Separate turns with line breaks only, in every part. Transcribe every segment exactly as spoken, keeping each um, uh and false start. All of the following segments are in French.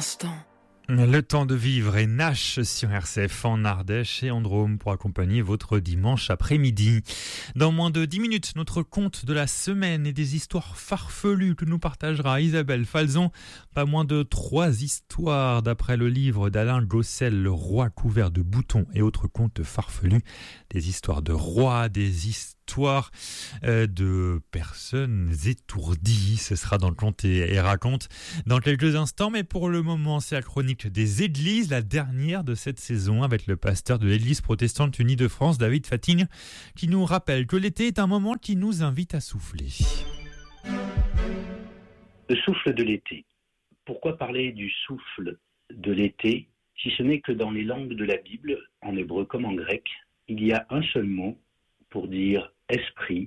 instant.
Le temps de vivre est Nash sur R C F en Ardèche et en Drôme pour accompagner votre dimanche après-midi. Dans moins de dix minutes, notre conte de la semaine et des histoires farfelues que nous partagera Isabelle Falzon. Pas moins de trois histoires d'après le livre d'Alain Gossel, Le roi couvert de boutons et autres contes farfelus. Des histoires de rois, des histoires euh, de personnes étourdies. Ce sera dans le conte et, et raconte dans quelques instants. Mais pour le moment, c'est la chronique des églises, la dernière de cette saison, avec le pasteur de l'Église protestante unie de France, David Fatigne, qui nous rappelle que l'été est un moment qui nous invite à souffler.
Le souffle de l'été. Pourquoi parler du souffle de l'été, si ce n'est que dans les langues de la Bible, en hébreu comme en grec, il y a un seul mot pour dire esprit,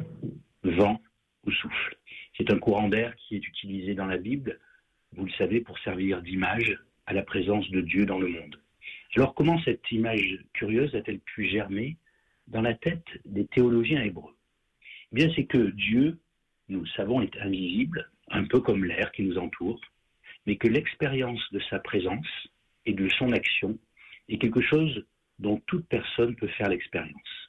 vent ou souffle. C'est un courant d'air qui est utilisé dans la Bible, vous le savez, pour servir d'image à la présence de Dieu dans le monde. Alors comment cette image curieuse a-t-elle pu germer dans la tête des théologiens hébreux ? Eh bien, c'est que Dieu, nous le savons, est invisible, un peu comme l'air qui nous entoure, mais que l'expérience de sa présence et de son action est quelque chose dont toute personne peut faire l'expérience.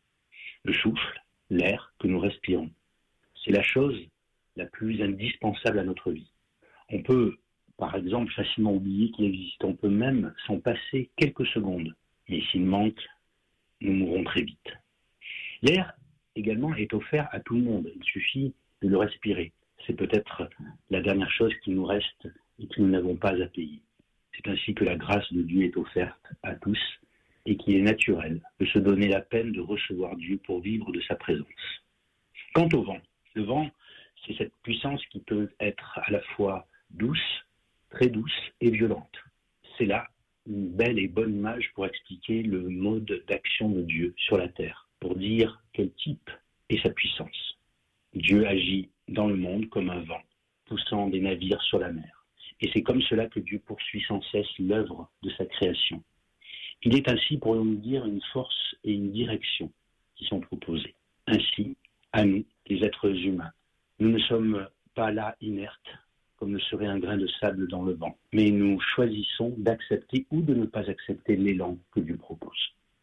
Le souffle, l'air que nous respirons, c'est la chose la plus indispensable à notre vie. On peut, par exemple, facilement oublier qu'il existe. On peut même s'en passer quelques secondes. Mais s'il manque, nous mourrons très vite. L'air, également, est offert à tout le monde. Il suffit de le respirer. C'est peut-être la dernière chose qui nous reste et que nous n'avons pas à payer. C'est ainsi que la grâce de Dieu est offerte à tous et qu'il est naturel de se donner la peine de recevoir Dieu pour vivre de sa présence. Quant au vent, le vent, c'est cette puissance qui peut être à la fois douce, très douce et violente. C'est là une belle et bonne image pour expliquer le mode d'action de Dieu sur la terre, pour dire quel type est sa puissance. Dieu agit dans le monde comme un vent, poussant des navires sur la mer. Et c'est comme cela que Dieu poursuit sans cesse l'œuvre de sa création. Il est ainsi, pourrions-nous dire, une force et une direction qui sont proposées. Ainsi, à nous, les êtres humains, nous ne sommes pas là inertes, comme le serait un grain de sable dans le vent, mais nous choisissons d'accepter ou de ne pas accepter l'élan que Dieu propose.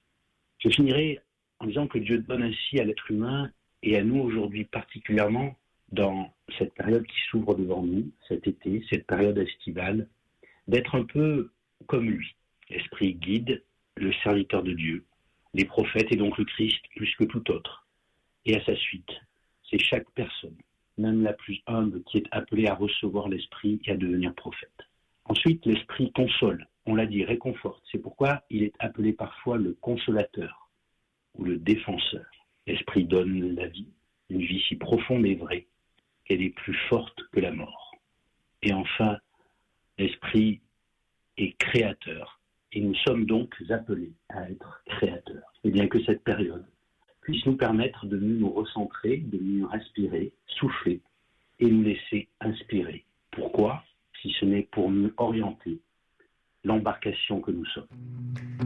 Je finirai en disant que Dieu donne ainsi à l'être humain et à nous aujourd'hui particulièrement dans cette période qui s'ouvre devant nous, cet été, cette période estivale, d'être un peu comme lui. L'Esprit guide le serviteur de Dieu, les prophètes et donc le Christ plus que tout autre. Et à sa suite, c'est chaque personne, même la plus humble, qui est appelée à recevoir l'Esprit et à devenir prophète. Ensuite, l'Esprit console, on l'a dit, réconforte. C'est pourquoi il est appelé parfois le consolateur ou le défenseur. L'Esprit donne la vie, une vie si profonde et vraie qu'elle est plus forte que la mort. Et enfin, l'Esprit est créateur. Et nous sommes donc appelés à être créateurs. Et bien que cette période puisse nous permettre de mieux nous recentrer, de mieux respirer, souffler et nous laisser inspirer. Pourquoi ? Si ce n'est pour mieux orienter l'embarcation que nous sommes.